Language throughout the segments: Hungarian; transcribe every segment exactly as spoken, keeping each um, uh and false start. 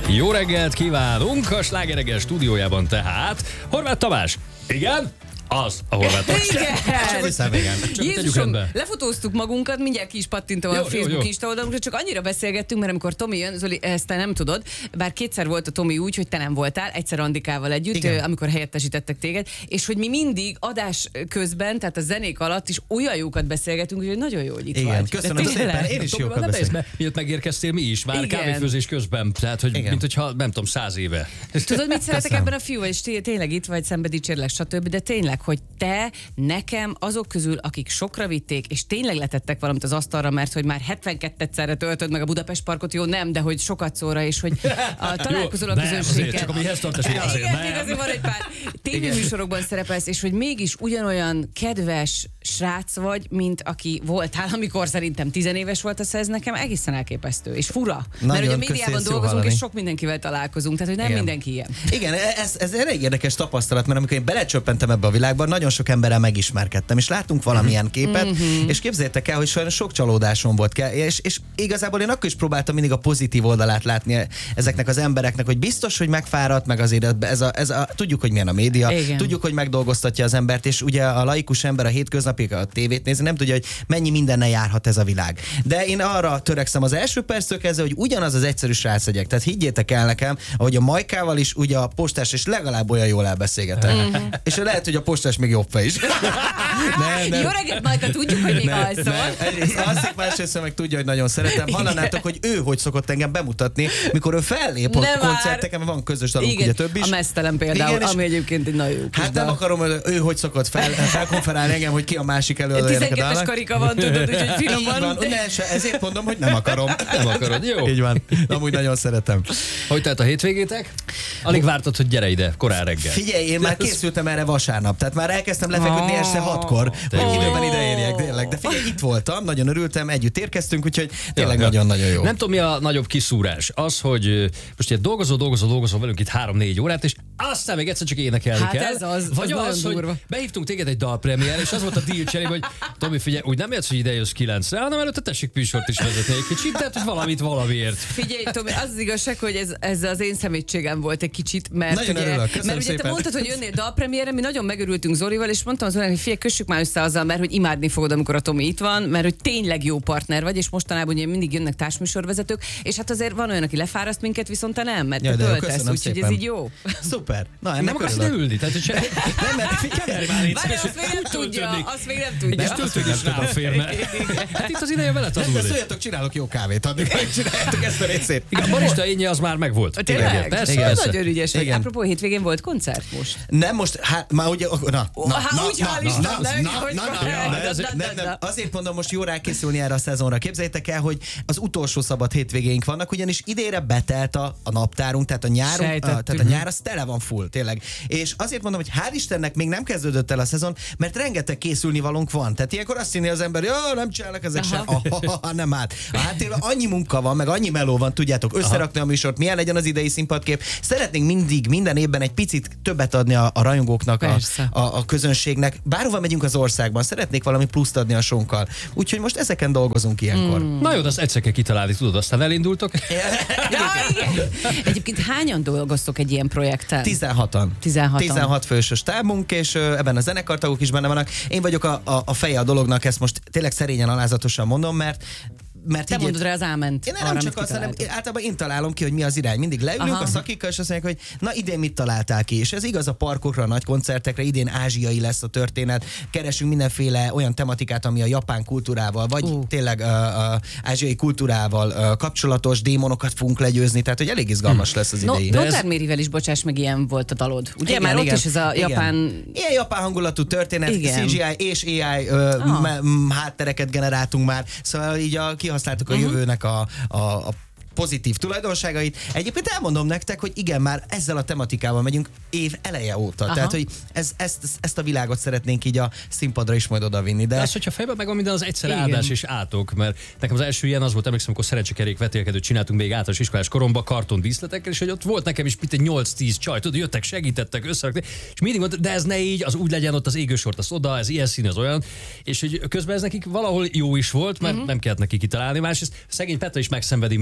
Jó reggelt kívánunk a Sláger reggel stúdiójában tehát Horváth Tamás. Igen? Az a Horváth Tamás. Igen. Jézusom, lefotóztuk magunkat, mindjárt ki is pattintom Jó, a Facebook jó, jó. Insta oldalunkra, csak annyira beszélgettünk, mert amikor Tomi jön, Zoli, ezt te nem tudod, bár kétszer volt a Tomi úgy, hogy te nem voltál, egyszer Andikával együtt, Igen. amikor helyettesítettek téged, és hogy mi mindig adás közben, tehát a zenék alatt is olyan jókat beszélgetünk, hogy nagyon jó, hogy itt Igen, vagy. köszönöm De szépen, tényleg. én is Tomi, jókat nem beszélek. beszélek. Miatt megérkeztél mi is, már Igen. kávéfőzés közben, tehát hogy Igen. mint hogyha nem tudom, száz éve. Tudod, mit szeretek Köszönöm. ebben a fiú, és té- tényleg itt vagy, szembe dicsérlek, stb., de tényleg, hogy te nekem azok közül, akik sokra vitték, és tényleg letettek valamit az asztalra, mert hogy már hetvenkettőszerre töltöd meg a Budapest Parkot, jó, nem, de hogy sokat szóra, és hogy a találkozol a nem, azért közönséggel. csak amihez tart, azért Igen, nem. igen, azért van egy pár tévéműsorokban szerepelsz, és hogy mégis ugyanolyan kedves srác vagy, mint aki voltál, amikor szerintem tizenéves volt, ez nekem egészen elképesztő, és fura. Mert Nagyon ugye a köszi, médiában ezt jó dolgozunk, hallani. és sok mindenkivel találkozunk, tehát hogy nem Igen. mindenki ilyen. Igen, ez, ez elég érdekes tapasztalat, mert amikor én belecsöppentem ebbe a világba, nagyon sok emberrel megismerkedtem, és láttunk valamilyen képet, Mhm. és képzeljétek el, hogy sajnos sok csalódásom volt, kell, és, és igazából én akkor is próbáltam mindig a pozitív oldalát látni ezeknek az embereknek, hogy biztos, hogy megfáradt, meg azért ez a, ez a, tudjuk, hogy milyen a média, Igen. tudjuk, hogy megdolgoztatja az embert, és ugye a laikus ember a hétköznapig a tévét nézi, nem tudja, hogy mennyi mindennel járhat ez a világ. De én arra törekszem az első perctől kezdve, hogy ugyanaz az egyszerű srác legyek. Tehát higgyétek el nekem, ahogy a Majkával is, ugye a postás, és legalább olyan jól elbeszélgetek. És lehet, hogy a postás még jobb fej is. nem, nem. Jó reggelt, Majka, tudjuk, hogy még Nem, alszol. nem. Egyrészt alszik, másrészt meg tudja, hogy nagyon szeretem. Hallanátok, hogy ő hogy szokott engem bemutatni, mikor ő fellép a Ne vár. koncerteken, van közös dalunk, Igen, ugye több is. a Meztelen például, Igen, és- ami egyébként egy nagyon jó kis Hát nem dal. akarom, hogy ő hogy szokott fel, felkonferálni engem, hogy ki a másik előadója ennek a tizenkettes dalnak. karika van, tudod, úgyhogy Így finoman. van, ne, se, ezért mondom, hogy nem akarom. Nem akarod, jó. Így van, amúgy nagyon szeretem. Hogy telt a hétvégétek? Alig vártad, hogy gyere ide, korán reggel. Figyelj, én már készültem erre vasárnap, tehát már elkezdtem lefeküdni Oh. este hatkor, hogy jó. időben ideérjek, tényleg. De figyelj, itt voltam, nagyon örültem, együtt érkeztünk, úgyhogy tényleg Ja, ja. nagyon-nagyon jó. Nem tudom, mi a nagyobb kiszúrás. Az, hogy ö, most ilyen dolgozol, dolgozol, dolgozol velünk itt három-négy órát, és aztán még egyszer csak énekelni Hát kell. ez az, Vagy az az, nagyon hogy durva. behívtunk téged egy dalpremiér, és az volt a deal cserébe, hogy Tomi, figyelj, úgy nem jössz, hogy ide jössz kilencre, hanem előtte tessék műsort is vezetni egy kicsit, tehát hogy valamit valamiért. Figyelj, Tomi, az az igazság, hogy ez, ez az én szemétségem volt egy kicsit, mert Nagyon ugye, örülök, köszönöm mert ugye te szépen. mondtad, hogy jönnél dalpremiére, mi nagyon megörültünk Zolival, és mondtam az Zolinak, hogy figyelj, kössük már össze azzal, mert hogy imádni fogod, amikor a Tomi itt van, mert hogy tényleg jó partner vagy, és mostanában ugye mindig jönnek társműsorvezetők, és hát azért van olyan, aki lefáraszt minket, viszont te nem, mert Jaj, te de jó, töltesz, köszönöm úgyhogy ez szépen. így jó. Szuper. Na, Nem ennek akarsz ide örülök. ülni? Tehát, hogy se... Nem, mert figyelj, már itt, Várj, és azt még nem úgy tudja, töltődik. azt még nem És tudja. töltőd is rá férne. Hát itt az ideje vele nem, de tanulni. szóljatok, csinálok jó kávét, addig megcsináljátok ezt a részét. Igen, a barista énje az már megvolt. Tényleg? Persze, Igen, persze. nagyon ügyes vagy. Igen. Apropó, hétvégén volt koncert most. Nem most, hát már ugye, na, Ó, na, hát na, úgy na, hál' na, Istennek, na, hogy na, na, korrekt. na, Da, de da, nem, da. nem, azért mondom, most jó rákészülni erre a szezonra. Képzeljétek el, hogy az utolsó szabad hétvégéink vannak, ugyanis idénre betelt a, a naptárunk, tehát a nyárunk, a, Sejtettük. tehát a nyár az tele van full, tényleg. És azért mondom, hogy hál' Istennek még nem kezdődött el a szezon, mert rengeteg készülnivalónk van. Tehát ilyenkor azt hinni az ember, hogy nem csinálnak ezek sem. Ah, nem át. A háttérben annyi munka van, meg annyi meló van, tudjátok, összerakni a műsort, milyen legyen az idei színpadkép. Szeretnénk mindig, minden évben egy picit többet adni a, a rajongóknak, a, Persze. a, a közönségnek. Bárhova megyünk az országban, szeretnék valami pluszt adni a sonkkal. Úgyhogy most ezeken dolgozunk ilyenkor. Mm. Na jó, de azt egyszer kell kitalálni, tudod, aztán elindultok. Ja, igen. Egyébként hányan dolgoztok egy ilyen projekten? tizenhatan. tizenhatan. tizenhat fős a stábunk, és ö, ebben a zenekartagok is benne vannak. Én vagyok a, a, a feje a dolognak, ezt most tényleg szerényen, alázatosan mondom, mert mert Te így- mondod rá az áment. Én nem arra, csak amit azt, hanem kitaláltok. általában én találom ki, hogy mi az irány. Mindig leülünk Aha. a szakikkal, és azt mondják, hogy na idén mit találtál ki. És ez igaz a parkokra, a nagy koncertekre, idén ázsiai lesz a történet. Keresünk mindenféle olyan tematikát, ami a japán kultúrával, vagy Ú. uh. tényleg a, a ázsiai kultúrával uh, kapcsolatos démonokat fogunk legyőzni, tehát hogy elég izgalmas lesz az No, idei. no ez- Termérivel is, bocsáss meg, ilyen volt a dalod. Ugye Igen, már ott igen, is ez a igen. japán... Ilyen japán hangulatú történet, Igen. cé gé í és á i ö, Ah. me- m- háttereket generáltunk már, szóval így a, kihasználtuk a Mhm. jövőnek a, a, a pozitív tulajdonságait. Egyébként elmondom nektek, hogy igen, már ezzel a tematikával megyünk év eleje óta. Aha. Tehát, hogy ez, ezt, ezt a világot szeretnénk így a színpadra is majd odavinni. De De az, hogyha fejben megvan minden, az egyszer Igen. áldás és átok, mert nekem az első ilyen az volt, emlékszem, amikor szerencsekerék vetélkedőt csináltunk még általános iskolás koromban karton díszletekkel, és hogy ott volt nekem is itt egy nyolc-tíz csaj, tudod, jöttek, segítettek, összerakni, és mindig mondta, de ez ne így, az úgy legyen, ott az égősort, az oda, ez ilyen szín, az olyan, és hogy közben ez nekik valahol jó is volt, mert uh-huh. nem kellett neki kitalálni, másrészt szegény Petra is megszenvedi mindig, hogyha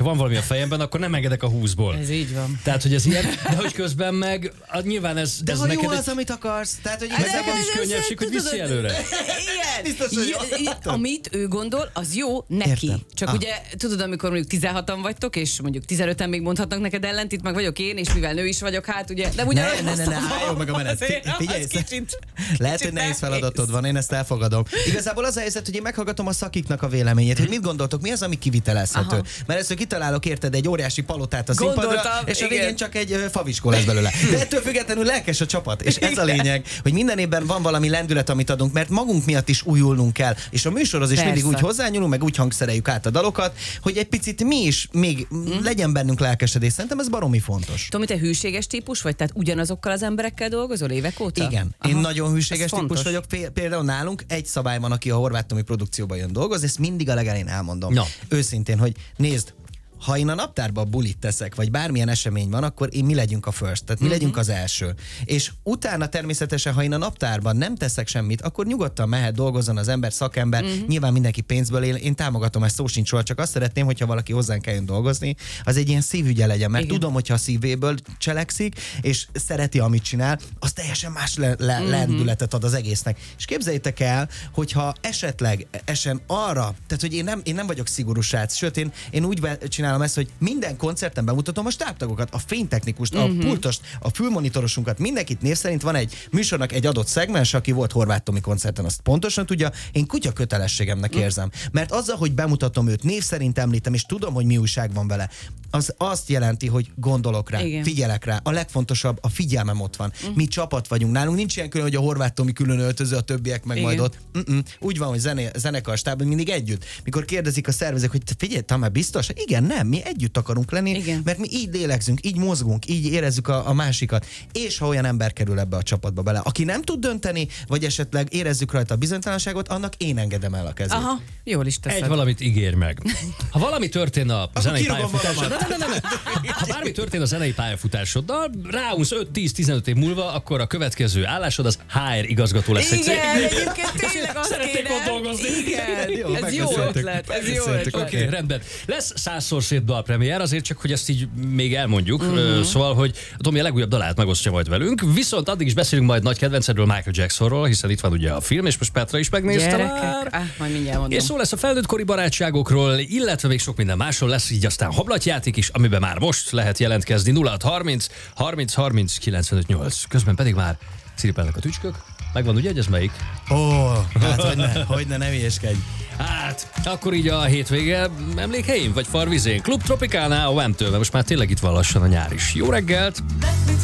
van valami a fejemben, akkor nem engedek a húszból. Ez így van. Tehát, hogy ez ilyen, de hogy közben meg, az nyilván ez, De ez ha neked jó egy, az, amit akarsz. Tehát, hogy meg de- nekem is de- könnyebbség, hogy viszi előre. Igen. Biztos, hogy jó. I- i- Amit ő gondol, az jó neki. Értem. Csak Ah. ugye, tudod, amikor mondjuk tizenhatan vagytok, és mondjuk tizenöten még mondhatnak neked ellent, itt meg vagyok én, és mivel nő is vagyok, hát ugye, de ugye Ne, ne, ne, ne, álljon meg a menet. Azért, Figyelj, az kicsit, lehet, hogy nehéz feladatod van, én ezt elfogadom. Igazából az a helyzet, hogy én meghallgatom a szakiknak a véleményét, hogy mit gondoltok, mi az, ami kivitelezhető. Aha. Mert ezt kitalálok, érted, egy óriási palotát a színpadra, Gondoltam, és a igen. végén csak egy ö, faviskó lesz belőle. De ettől függetlenül lelkes a csapat, és ez a lényeg, hogy minden évben van valami lendület, amit adunk, mert magunk miatt is újulnunk kell, és a műsorhoz is Persze. mindig úgy hozzányúlunk, meg úgy hangszereljük át a dalokat, hogy egy picit mi is még Mhm. legyen bennünk lelkesedés. Szerintem ez baromi fontos. Tomi, te hűséges típus vagy? Tehát ugyanazokkal az emberekkel dolgozol évek óta? Igen, Aha. én nagyon hűséges Ez típus fontos. vagyok. Pé- Például nálunk egy szabály van, aki a Horváth Tomi produkcióban jön dolgozni, ezt mindig a legelején elmondom. Na. Őszintén, hogy nézd, ha én a naptárban bulit teszek, vagy bármilyen esemény van, akkor én mi legyünk a first, tehát mi uh-huh. legyünk az első. És utána természetesen, ha én a naptárban nem teszek semmit, akkor nyugodtan mehet, dolgozzon az ember, szakember, uh-huh. nyilván mindenki pénzből él, én támogatom, ezt szó sincs róla, csak azt szeretném, hogyha valaki hozzánk eljön dolgozni, az egy ilyen szívügye legyen, mert Igen. tudom, hogyha a szívéből cselekszik, és szereti, amit csinál, az teljesen más le- le- Mhm. lendületet ad az egésznek. És képzeljétek el, hogyha esetleg esen arra, tehát hogy én nem, én nem vagyok szigorú srác, sőt, én, én úgy be- csinálom ezt, hogy minden koncerten bemutatom a stábtagokat, a fénytechnikust, a Mhm. pultost, a fülmonitorosunkat, mindenkit név szerint van egy műsornak egy adott szegmens, aki volt Horváth Tomi koncerten, azt pontosan tudja, én kutya kötelességemnek Mhm. érzem. Mert azzal, hogy bemutatom őt, név szerint említem, és tudom, hogy mi újság van vele, az azt jelenti, hogy gondolok rá, Igen. figyelek rá. A legfontosabb, a figyelmem ott van. Mhm. Mi csapat vagyunk. Nálunk nincs ilyen külön, hogy a Horváth Tomi külön öltöző, a többiek meg Igen. majd ott. Mm-mm. Úgy van, hogy zene, zenekar, stáb, mindig együtt. Mikor kérdezik a szervezők, hogy te figyelj, te már biztos? Igen, nem, mi együtt akarunk lenni, Igen. mert mi így lélegzünk, így mozgunk, így érezzük a, a másikat. És ha olyan ember kerül ebbe a csapatba bele, aki nem tud dönteni, vagy esetleg érezzük rajta a bizonytalanságot, annak én engedem el a kezét. Aha, jól is teszed. Egy valamit ígérj meg. Ha valami történne a zenei kirúgom pályafutásoddal, magamat. ne, ne, ne, ne. Ha bármi történne a zenei pályafutásoddal, ráunsz öt tíz tizenöt év múlva, akkor a következő állásod az há er igazgató lesz egy Igen, cégnél. egyébként tényleg azt Szeretnék kéne. ott dolgozni. Igen, Jó, ez jó megbeszéltük. ötlet, ez jó Megbeszéltük, ötlet. Oké, okay, rendben. Lesz százszor szép dalpremiér, azért csak, hogy ezt így még elmondjuk. Mhm. Uh-huh. Szóval, hogy Tomi a legújabb dalát megosztja majd velünk, viszont addig is beszélünk majd nagy kedvencedről, Michael Jacksonról, hiszen itt van ugye a film, és most Petra is megnézte már. Gyerekek, ah, majd mindjárt mondom. És szó lesz a felnőttkori barátságokról, illetve még sok minden másról lesz, így aztán hablatjáték is, amiben már most lehet jelentkezni. nulla hat harminc harminc harminc kilencvenöt nyolc. Közben pedig már ciripelnek a tücskök. Megvan ugye, hogy ez melyik? Ó, hát hogy ne, hogy ne, ne hülyeskedj. Hát, akkor így a hétvége emlékeim, vagy farvizén. Klub Tropicálnál a Wham-től, mert most már tényleg itt van lassan a nyár is. Jó reggelt!